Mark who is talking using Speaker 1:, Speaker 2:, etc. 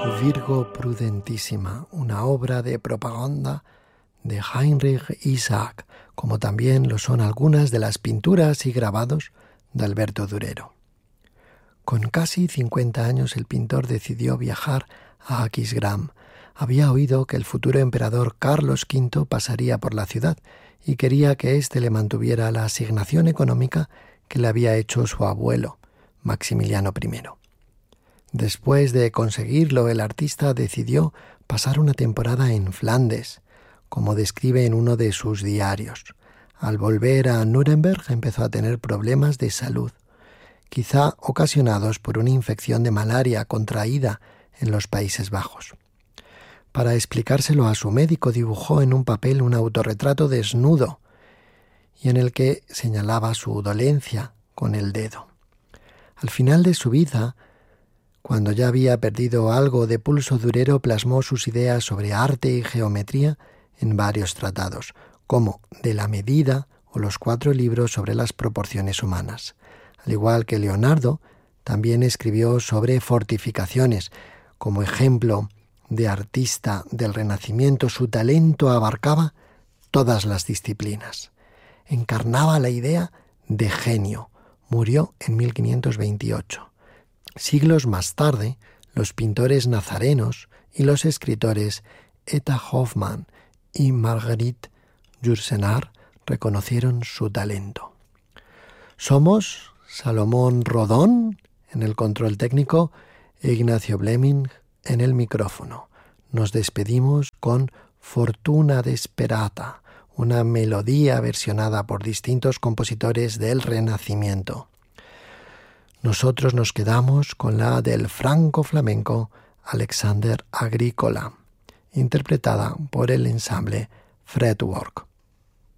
Speaker 1: Virgo Prudentísima, una obra de propaganda de Heinrich Isaac, como también lo son algunas de las pinturas y grabados de Alberto Durero. Con casi 50 años el pintor decidió viajar a Aquisgrán. Había oído que el futuro emperador Carlos V pasaría por la ciudad y quería que éste le mantuviera la asignación económica que le había hecho su abuelo, Maximiliano I. Después de conseguirlo, el artista decidió pasar una temporada en Flandes, como describe en uno de sus diarios. Al volver a Nuremberg empezó a tener problemas de salud, quizá ocasionados por una infección de malaria contraída en los Países Bajos. Para explicárselo a su médico dibujó en un papel un autorretrato desnudo y en el que señalaba su dolencia con el dedo. Al final de su vida, cuando ya había perdido algo de pulso, Durero plasmó sus ideas sobre arte y geometría en varios tratados, como De la medida o los 4 libros sobre las proporciones humanas. Al igual que Leonardo, también escribió sobre fortificaciones. Como ejemplo de artista del Renacimiento, su talento abarcaba todas las disciplinas. Encarnaba la idea de genio. Murió en 1528. Siglos más tarde, los pintores nazarenos y los escritores Eta Hoffmann y Marguerite Yourcenar reconocieron su talento. Somos Salomón Rodón en el control técnico e Ignacio Bleming en el micrófono. Nos despedimos con Fortuna Desperata, una melodía versionada por distintos compositores del Renacimiento. Nosotros nos quedamos con la del franco flamenco Alexander Agricola, interpretada por el ensamble Fretwork.